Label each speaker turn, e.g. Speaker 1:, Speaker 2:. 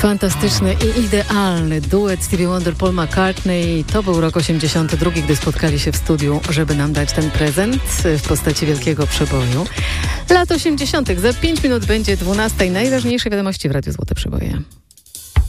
Speaker 1: Fantastyczny i idealny duet Stevie Wonder, Paul McCartney. To był rok 82, gdy spotkali się w studiu, żeby nam dać ten prezent w postaci wielkiego przeboju. Lat 80. Za 5 minut będzie 12. Najważniejsze wiadomości w Radiu Złote Przeboje.